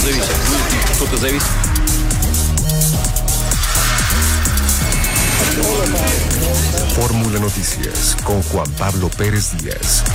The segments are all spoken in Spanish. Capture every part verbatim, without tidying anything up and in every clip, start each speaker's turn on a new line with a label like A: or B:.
A: зависит. Что-то зависит.
B: Fórmula Noticias con Juan Pablo Pérez Díaz.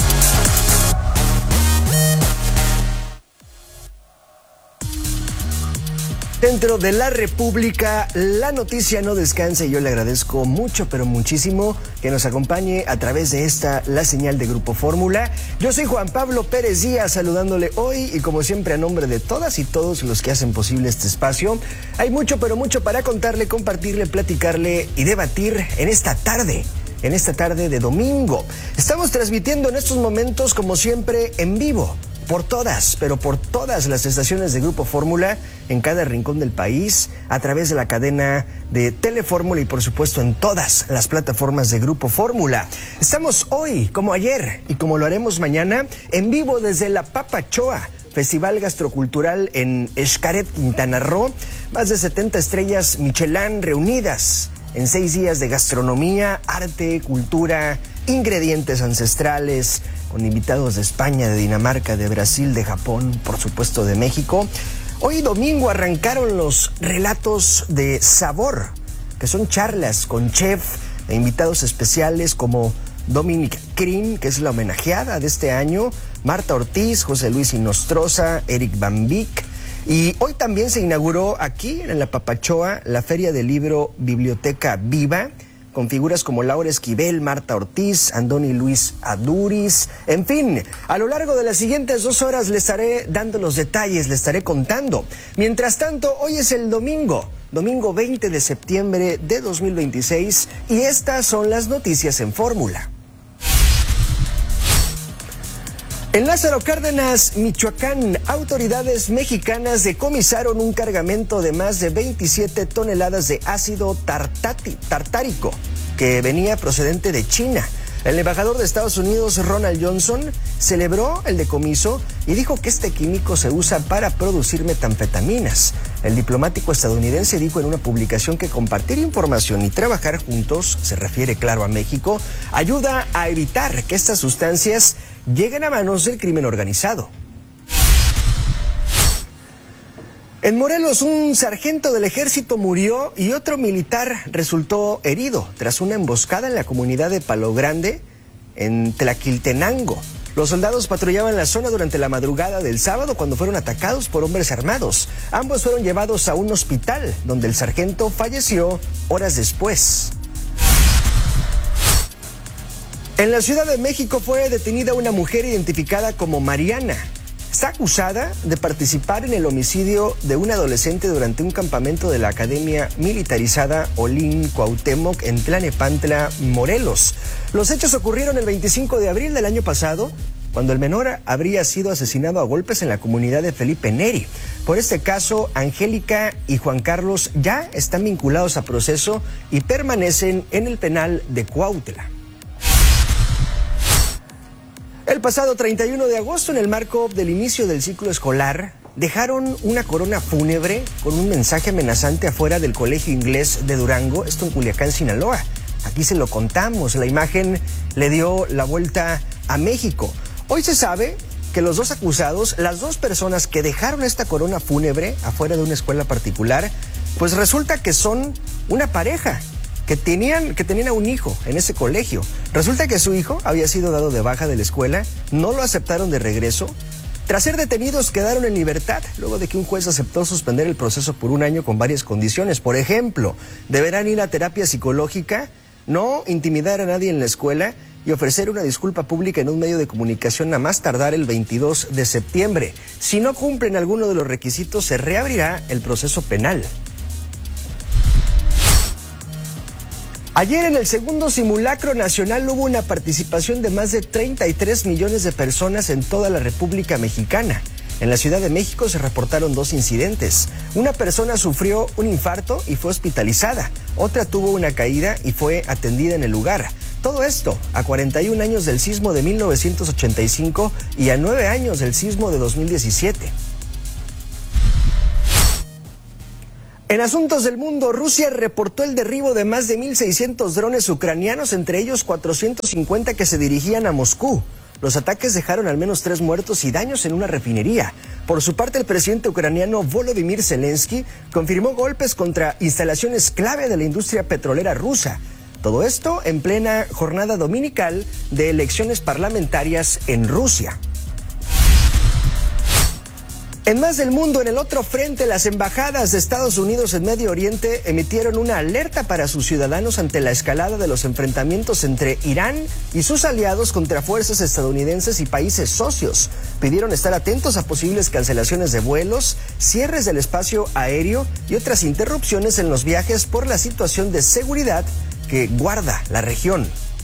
C: Dentro de la República, la noticia no descansa y yo le agradezco mucho, pero muchísimo que nos acompañe a través de esta, la señal de Grupo Fórmula. Yo soy Juan Pablo Pérez Díaz, saludándole hoy y como siempre a nombre de todas y todos los que hacen posible este espacio. Hay mucho, pero mucho para contarle, compartirle, platicarle y debatir en esta tarde. En esta tarde de domingo. Estamos transmitiendo en estos momentos, como siempre, en vivo. Por todas, pero por todas las estaciones de Grupo Fórmula, en cada rincón del país, a través de la cadena de Telefórmula y por supuesto en todas las plataformas de Grupo Fórmula. Estamos hoy, como ayer y como lo haremos mañana, en vivo desde la Papachoa, Festival Gastrocultural en Xcaret, Quintana Roo. Más de setenta estrellas Michelin reunidas en seis días de gastronomía, arte, cultura, ingredientes ancestrales, con invitados de España, de Dinamarca, de Brasil, de Japón, por supuesto de México. Hoy domingo arrancaron los relatos de sabor, que son charlas con chef e invitados especiales como Dominic Krim, que es la homenajeada de este año, Marta Ortiz, José Luis Inostroza, Eric Van Vick. Y hoy también se inauguró aquí en la Papachoa la Feria del Libro Biblioteca Viva, con figuras como Laura Esquivel, Marta Ortiz, Andoni Luis Aduriz, en fin, a lo largo de las siguientes dos horas le estaré dando los detalles, le estaré contando. Mientras tanto, hoy es el domingo, domingo veinte de septiembre de dos mil veintiséis, y estas son las noticias en Fórmula. En Lázaro Cárdenas, Michoacán, autoridades mexicanas decomisaron un cargamento de más de veintisiete toneladas de ácido tartati, tartárico que venía procedente de China. El embajador de Estados Unidos, Ronald Johnson, celebró el decomiso y dijo que este químico se usa para producir metanfetaminas. El diplomático estadounidense dijo en una publicación que compartir información y trabajar juntos, se refiere claro a México, ayuda a evitar que estas sustancias lleguen a manos del crimen organizado. En Morelos, un sargento del ejército murió y otro militar resultó herido tras una emboscada en la comunidad de Palo Grande, en Tlaquiltenango. Los soldados patrullaban la zona durante la madrugada del sábado cuando fueron atacados por hombres armados. Ambos fueron llevados a un hospital, donde el sargento falleció horas después. En la Ciudad de México fue detenida una mujer identificada como Mariana. Está acusada de participar en el homicidio de un adolescente durante un campamento de la Academia Militarizada Olin Cuauhtémoc en Tlanepantla, Morelos. Los hechos ocurrieron el veinticinco de abril del año pasado, cuando el menor habría sido asesinado a golpes en la comunidad de Felipe Neri. Por este caso, Angélica y Juan Carlos ya están vinculados a proceso y permanecen en el penal de Cuautla. El pasado treinta y uno de agosto, en el marco del inicio del ciclo escolar, dejaron una corona fúnebre con un mensaje amenazante afuera del Colegio Inglés de Durango, esto en Culiacán, Sinaloa. Aquí se lo contamos, la imagen le dio la vuelta a México. Hoy se sabe que los dos acusados, las dos personas que dejaron esta corona fúnebre afuera de una escuela particular, pues resulta que son una pareja. Que tenían, que tenían a un hijo en ese colegio. Resulta que su hijo había sido dado de baja de la escuela, no lo aceptaron de regreso. Tras ser detenidos, quedaron en libertad, luego de que un juez aceptó suspender el proceso por un año con varias condiciones. Por ejemplo, deberán ir a terapia psicológica, no intimidar a nadie en la escuela y ofrecer una disculpa pública en un medio de comunicación a más tardar el veintidós de septiembre. Si no cumplen alguno de los requisitos, se reabrirá el proceso penal. Ayer en el segundo simulacro nacional hubo una participación de más de treinta y tres millones de personas en toda la República Mexicana. En la Ciudad de México se reportaron dos incidentes. Una persona sufrió un infarto y fue hospitalizada. Otra tuvo una caída y fue atendida en el lugar. Todo esto a cuarenta y un años del sismo de mil novecientos ochenta y cinco y a nueve años del sismo de dos mil diecisiete. En asuntos del mundo, Rusia reportó el derribo de más de mil seiscientos drones ucranianos, entre ellos cuatrocientos cincuenta que se dirigían a Moscú. Los ataques dejaron al menos tres muertos y daños en una refinería. Por su parte, el presidente ucraniano Volodymyr Zelensky confirmó golpes contra instalaciones clave de la industria petrolera rusa. Todo esto en plena jornada dominical de elecciones parlamentarias en Rusia. En más del mundo, en el otro frente, las embajadas de Estados Unidos en Medio Oriente emitieron una alerta para sus ciudadanos ante la escalada de los enfrentamientos entre Irán y sus aliados contra fuerzas estadounidenses y países socios. Pidieron estar atentos a posibles cancelaciones de vuelos, cierres del espacio aéreo y otras interrupciones en los viajes por la situación de seguridad que guarda la región.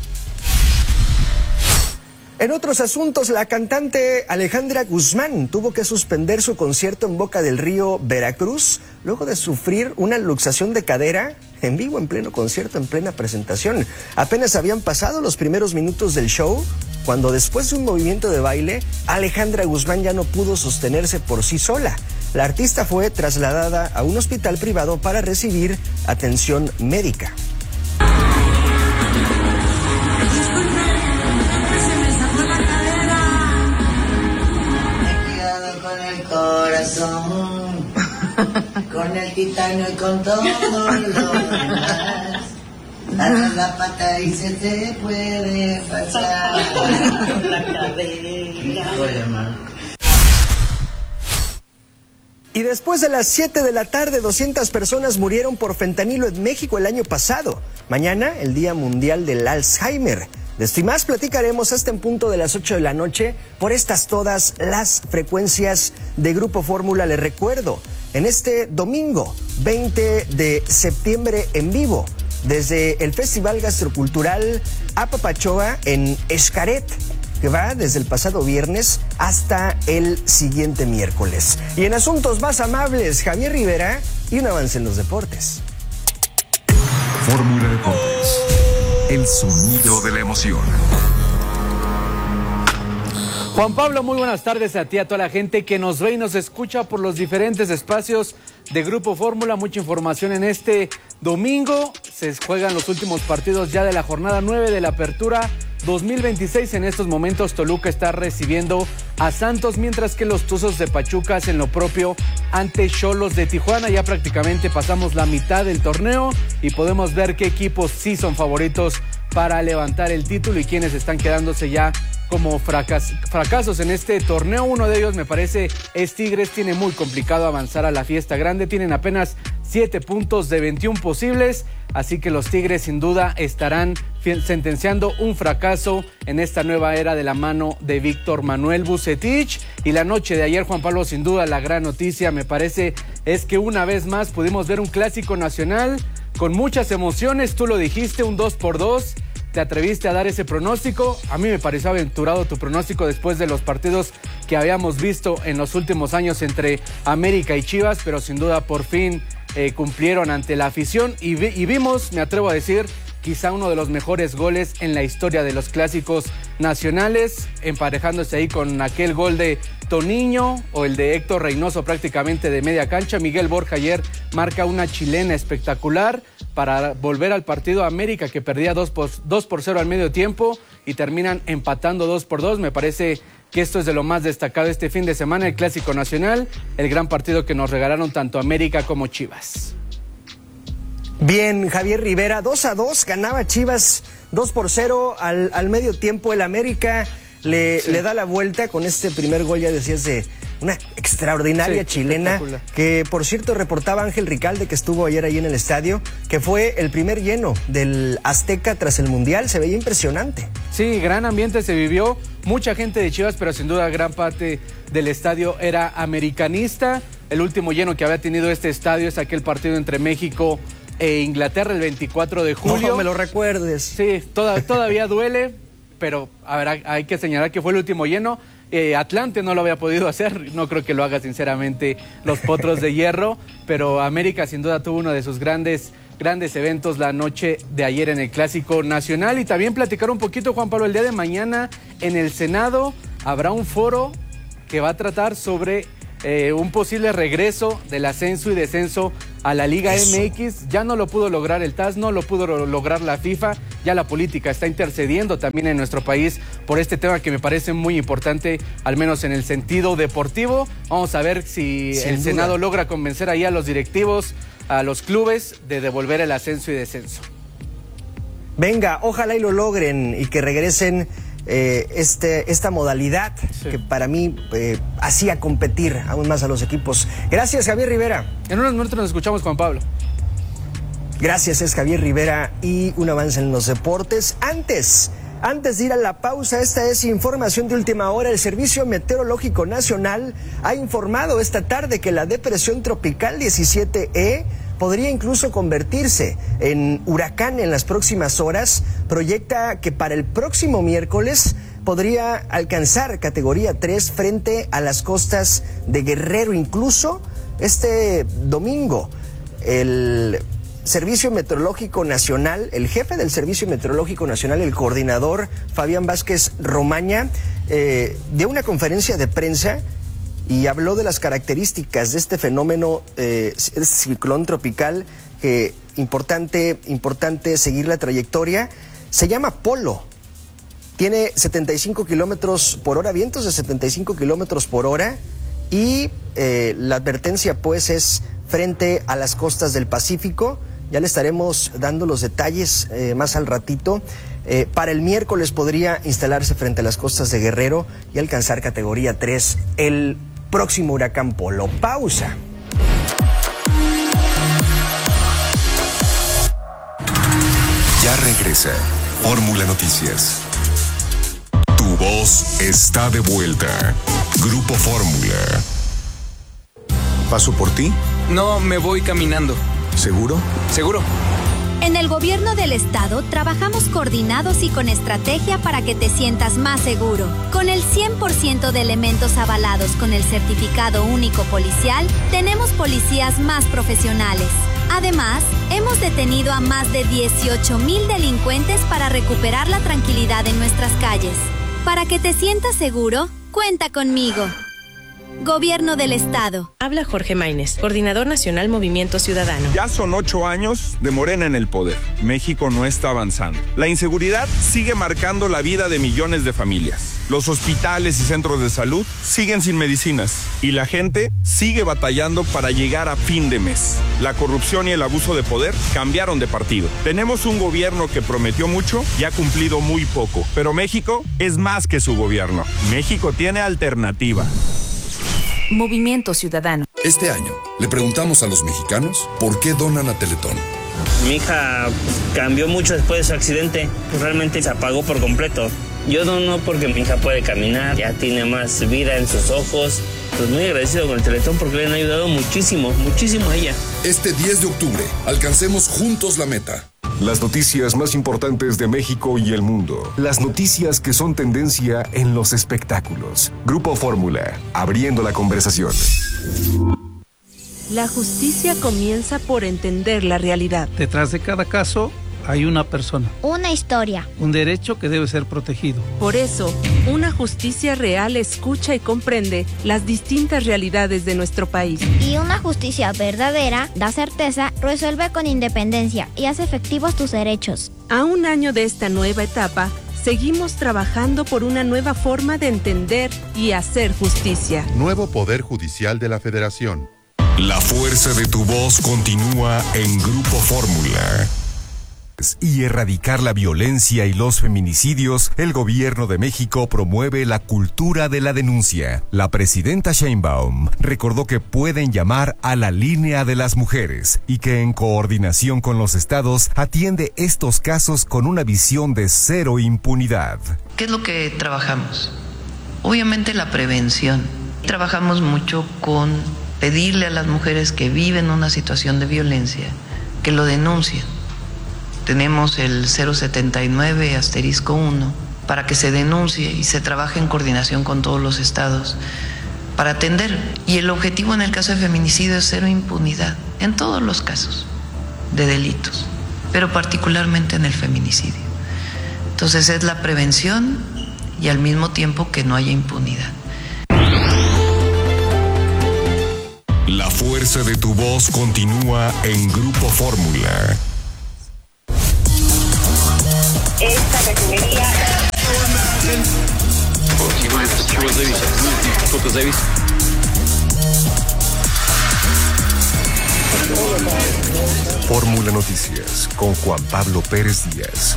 C: En otros asuntos, la cantante Alejandra Guzmán tuvo que suspender su concierto en Boca del Río, Veracruz, luego de sufrir una luxación de cadera en vivo, en pleno concierto, en plena presentación. Apenas habían pasado los primeros minutos del show, cuando después de un movimiento de baile, Alejandra Guzmán ya no pudo sostenerse por sí sola. La artista fue trasladada a un hospital privado para recibir atención médica.
D: Corazón, con el titanio y con todo lo demás, haz la pata y se te puede pasar la cadera.
C: Y después de las siete de la tarde, doscientas personas murieron por fentanilo en México el año pasado. Mañana, el Día Mundial del Alzheimer. De esto y más platicaremos hasta en punto de las ocho de la noche por estas todas las frecuencias de Grupo Fórmula. Les recuerdo, en este domingo veinte de septiembre en vivo, desde el Festival Gastrocultural Apapachoa en Xcaret, que va desde el pasado viernes hasta el siguiente miércoles. Y en asuntos más amables, Javier Rivera y un avance en los deportes.
B: Fórmula Deportes. El sonido de la emoción.
E: Juan Pablo, muy buenas tardes a ti, a toda la gente que nos ve y nos escucha por los diferentes espacios de Grupo Fórmula. Mucha información en este domingo. Se juegan los últimos partidos ya de la jornada nueve de la Apertura dos mil veintiséis. En estos momentos Toluca está recibiendo a Santos, mientras que los Tuzos de Pachuca hacen lo propio ante Xolos de Tijuana. Ya prácticamente pasamos la mitad del torneo y podemos ver qué equipos sí son favoritos para levantar el título y quienes están quedándose ya como fracas, fracasos en este torneo. Uno de ellos, me parece, es Tigres. Tiene muy complicado avanzar a la fiesta grande. Tienen apenas siete puntos de veintiún posibles, así que los Tigres sin duda estarán sentenciando un fracaso en esta nueva era de la mano de Víctor Manuel Vucetich. Y la noche de ayer, Juan Pablo, sin duda la gran noticia, me parece, es que una vez más pudimos ver un clásico nacional con muchas emociones. Tú lo dijiste, un dos por dos. Te atreviste a dar ese pronóstico. A mí me pareció aventurado tu pronóstico después de los partidos que habíamos visto en los últimos años entre América y Chivas, pero sin duda por fin eh, cumplieron ante la afición y, vi, y vimos, me atrevo a decir, quizá uno de los mejores goles en la historia de los clásicos nacionales, emparejándose ahí con aquel gol de Toniño o el de Héctor Reynoso prácticamente de media cancha. Miguel Borja ayer marca una chilena espectacular para volver al partido. América, que perdía dos por cero al medio tiempo, y terminan empatando dos por dos. Me parece que esto es de lo más destacado este fin de semana, el Clásico Nacional, el gran partido que nos regalaron tanto América como Chivas.
C: Bien, Javier Rivera, dos a dos, ganaba Chivas dos por cero al, al medio tiempo. El América le, sí. le da la vuelta con este primer gol, ya decías, de una extraordinaria sí, chilena, que por cierto reportaba Ángel Ricalde, que estuvo ayer ahí en el estadio, que fue el primer lleno del Azteca tras el Mundial. Se veía impresionante.
E: Sí, gran ambiente se vivió, mucha gente de Chivas, pero sin duda gran parte del estadio era americanista. El último lleno que había tenido este estadio es aquel partido entre México e Inglaterra el veinticuatro de julio.
C: No me lo recuerdes.
E: Sí, toda, todavía duele, pero a ver, hay que señalar que fue el último lleno. Eh, Atlante no lo había podido hacer, no creo que lo haga sinceramente los Potros de Hierro, pero América sin duda tuvo uno de sus grandes, grandes eventos la noche de ayer en el Clásico Nacional. Y también platicar un poquito, Juan Pablo, el día de mañana en el Senado habrá un foro que va a tratar sobre eh, un posible regreso del ascenso y descenso a la Liga Eso. M X. Ya no lo pudo lograr el T A S, no lo pudo lograr la FIFA. Ya la política está intercediendo también en nuestro país por este tema que me parece muy importante, al menos en el sentido deportivo. Vamos a ver si Sin el duda. Senado logra convencer ahí a los directivos, a los clubes, de devolver el ascenso y descenso.
C: Venga, ojalá y lo logren y que regresen eh, este, esta modalidad sí. que para mí eh, hacía competir aún más a los equipos. Gracias, Javier Rivera.
E: En unos minutos nos escuchamos, Juan Pablo.
C: Gracias, es Javier Rivera y un avance en los deportes. Antes, antes de ir a la pausa, esta es información de última hora. El Servicio Meteorológico Nacional ha informado esta tarde que la depresión tropical diecisiete E podría incluso convertirse en huracán en las próximas horas. Proyecta que para el próximo miércoles podría alcanzar categoría tres frente a las costas de Guerrero. Incluso este domingo, el Servicio Meteorológico Nacional, el jefe del Servicio Meteorológico Nacional, el coordinador Fabián Vázquez Romaña, eh, dio una conferencia de prensa y habló de las características de este fenómeno, eh, este ciclón tropical, que importante, importante seguir la trayectoria. Se llama Polo, tiene setenta y cinco kilómetros por hora, vientos de setenta y cinco kilómetros por hora, y eh, la advertencia pues es frente a las costas del Pacífico. Ya le estaremos dando los detalles eh, más al ratito. Eh, para el miércoles podría instalarse frente a las costas de Guerrero y alcanzar categoría tres el próximo huracán Polo. Pausa.
B: Ya regresa Fórmula Noticias. Tu voz está de vuelta. Grupo Fórmula.
F: ¿Paso por ti?
A: No, me voy caminando.
F: ¿Seguro?
A: Seguro.
G: En el gobierno del estado trabajamos coordinados y con estrategia para que te sientas más seguro. Con el cien por ciento de elementos avalados con el certificado único policial, tenemos policías más profesionales. Además, hemos detenido a más de dieciocho mil delincuentes para recuperar la tranquilidad en nuestras calles. Para que te sientas seguro, cuenta conmigo. Gobierno del Estado.
H: Habla Jorge Maínez, Coordinador Nacional Movimiento Ciudadano.
I: Ya son ocho años de Morena en el poder. México no está avanzando. La inseguridad sigue marcando la vida de millones de familias. Los hospitales y centros de salud siguen sin medicinas. Y la gente sigue batallando para llegar a fin de mes. La corrupción y el abuso de poder cambiaron de partido. Tenemos un gobierno que prometió mucho y ha cumplido muy poco. Pero México es más que su gobierno. México tiene alternativa.
H: Movimiento Ciudadano.
J: Este año le preguntamos a los mexicanos por qué donan a Teletón.
K: Mi hija cambió mucho después de su accidente, pues realmente se apagó por completo. Yo dono porque mi hija puede caminar, ya tiene más vida en sus ojos. Pues muy agradecido con el Teletón porque le han ayudado muchísimo, muchísimo a ella.
J: Este diez de octubre, alcancemos juntos la meta.
B: Las noticias más importantes de México y el mundo. Las noticias que son tendencia en los espectáculos. Grupo Fórmula, abriendo la conversación.
H: La justicia comienza por entender la realidad.
L: Detrás de cada caso hay una persona.
M: Una historia.
L: Un derecho que debe ser protegido.
H: Por eso, una justicia real escucha y comprende las distintas realidades de nuestro país.
M: Y una justicia verdadera da certeza, resuelve con independencia y hace efectivos tus derechos.
H: A un año de esta nueva etapa, seguimos trabajando por una nueva forma de entender y hacer justicia.
N: Nuevo Poder Judicial de la Federación.
B: La fuerza de tu voz continúa en Grupo Fórmula. Y erradicar la violencia y los feminicidios, el gobierno de México promueve la cultura de la denuncia. La presidenta Sheinbaum recordó que pueden llamar a la línea de las mujeres y que en coordinación con los estados atiende estos casos con una visión de cero impunidad.
O: ¿Qué es lo que trabajamos? Obviamente la prevención. Trabajamos mucho con pedirle a las mujeres que viven una situación de violencia que lo denuncien. Tenemos el cero setenta y nueve asterisco uno para que se denuncie y se trabaje en coordinación con todos los estados para atender. Y el objetivo en el caso de feminicidio es cero impunidad en todos los casos de delitos, pero particularmente en el feminicidio. Entonces es la prevención y al mismo tiempo que no haya impunidad.
B: fuerza de tu voz continúa en Grupo Fórmula.
F: Esta refinería.
B: Fórmula Noticias con Juan Pablo Pérez Díaz.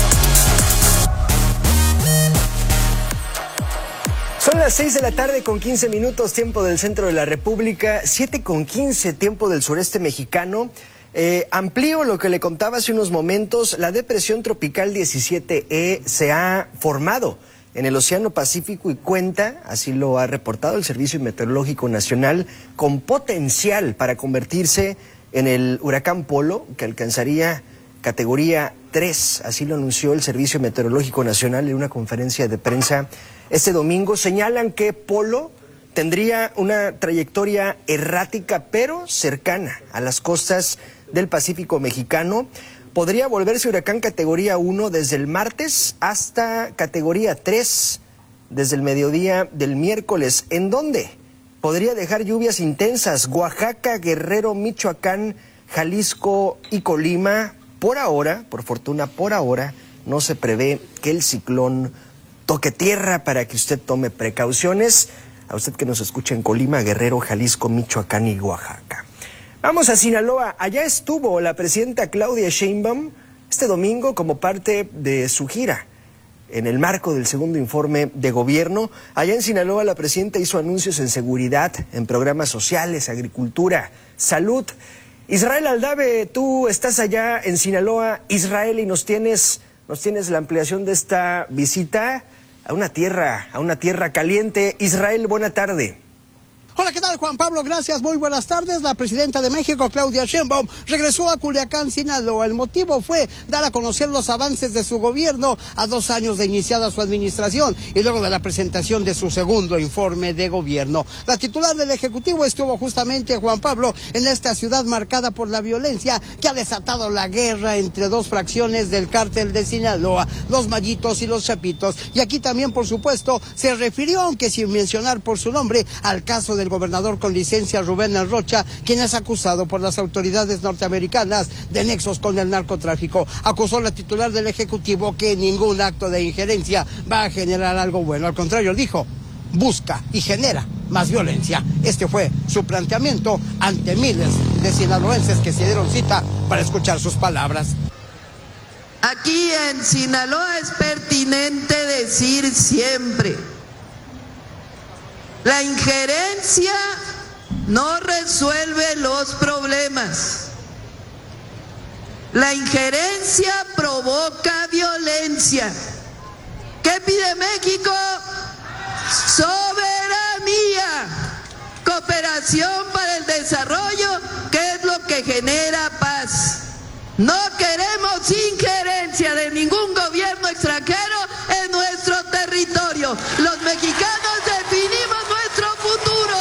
C: Son las seis de la tarde con quince minutos, tiempo del centro de la República, siete con quince, tiempo del sureste mexicano. Eh, amplío lo que le contaba hace unos momentos. La depresión tropical diecisiete E se ha formado en el Océano Pacífico y cuenta, así lo ha reportado el Servicio Meteorológico Nacional, con potencial para convertirse en el huracán Polo, que alcanzaría categoría tres. Así lo anunció el Servicio Meteorológico Nacional en una conferencia de prensa este domingo. Señalan que Polo tendría una trayectoria errática, pero cercana a las costas del Pacífico mexicano. Podría volverse huracán categoría uno desde el martes hasta categoría tres desde el mediodía del miércoles. ¿En dónde? Podría dejar lluvias intensas: Oaxaca, Guerrero, Michoacán, Jalisco y Colima. Por ahora, por fortuna, por ahora, no se prevé que el ciclón toque tierra para que usted tome precauciones. A usted que nos escucha en Colima, Guerrero, Jalisco, Michoacán y Oaxaca. Vamos a Sinaloa. Allá estuvo la presidenta Claudia Sheinbaum este domingo como parte de su gira. En el marco del segundo informe de gobierno, allá en Sinaloa la presidenta hizo anuncios en seguridad, en programas sociales, agricultura, salud. Israel Aldave, tú estás allá en Sinaloa, Israel, y nos tienes, nos tienes la ampliación de esta visita a una tierra, a una tierra caliente. Israel, buena tarde.
P: Hola, ¿qué tal, Juan Pablo? Gracias, muy buenas tardes. La presidenta de México, Claudia Sheinbaum, regresó a Culiacán, Sinaloa. El motivo fue dar a conocer los avances de su gobierno a dos años de iniciada su administración y luego de la presentación de su segundo informe de gobierno. La titular del Ejecutivo estuvo justamente, Juan Pablo, en esta ciudad marcada por la violencia que ha desatado la guerra entre dos fracciones del cártel de Sinaloa, los Mallitos y los Chapitos. Y aquí también, por supuesto, se refirió, aunque sin mencionar por su nombre, al caso del gobernador con licencia Rubén Rocha, quien es acusado por las autoridades norteamericanas de nexos con el narcotráfico. Acusó la titular del Ejecutivo que ningún acto de injerencia va a generar algo bueno. Al contrario, dijo, busca y genera más violencia. Este fue su planteamiento ante miles de sinaloenses que se dieron cita para escuchar sus palabras.
O: Aquí en Sinaloa es pertinente decir siempre: la injerencia no resuelve los problemas. La injerencia provoca violencia. ¿Qué pide México? Soberanía, cooperación para el desarrollo, que es lo que genera paz. No queremos injerencia de ningún gobierno extranjero en nuestro territorio. Los mexicanos definimos nuestro futuro.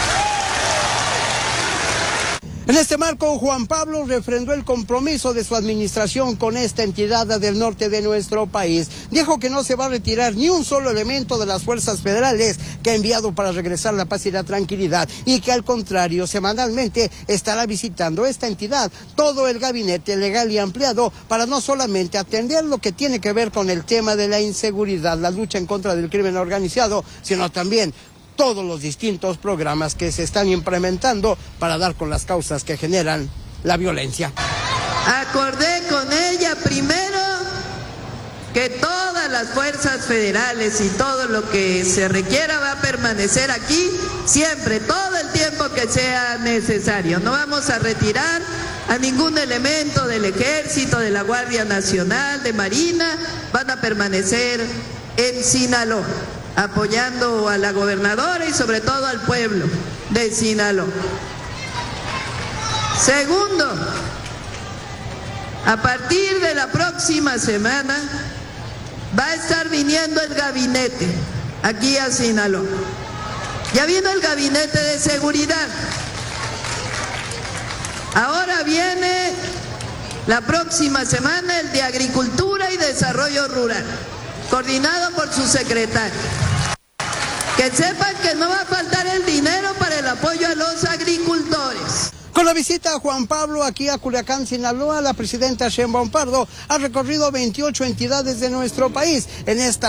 P: En este marco, Juan Pablo refrendó el compromiso de su administración con esta entidad del norte de nuestro país. Dijo que no se va a retirar ni un solo elemento de las fuerzas federales que ha enviado para regresar la paz y la tranquilidad, y que al contrario, semanalmente estará visitando esta entidad todo el gabinete legal y ampliado para no solamente atender lo que tiene que ver con el tema de la inseguridad, la lucha en contra del crimen organizado, sino también todos los distintos programas que se están implementando para dar con las causas que generan la violencia.
O: Acordé con ella primero que todas las fuerzas federales y todo lo que se requiera va a permanecer aquí siempre, todo el tiempo que sea necesario. No vamos a retirar a ningún elemento del Ejército, de la Guardia Nacional, de Marina, van a permanecer en Sinaloa, apoyando a la gobernadora y sobre todo al pueblo de Sinaloa. Segundo, a partir de la próxima semana va a estar viniendo el gabinete aquí a Sinaloa. Ya vino el gabinete de seguridad. Ahora viene la próxima semana el de Agricultura y Desarrollo Rural, coordinado por su secretario.
Q: Que sepan que no va a faltar el dinero para el apoyo a los agricultores.
P: Con la visita a Juan Pablo aquí a Culiacán, Sinaloa, la presidenta Sheinbaum Pardo ha recorrido veintiocho entidades de nuestro país. En esta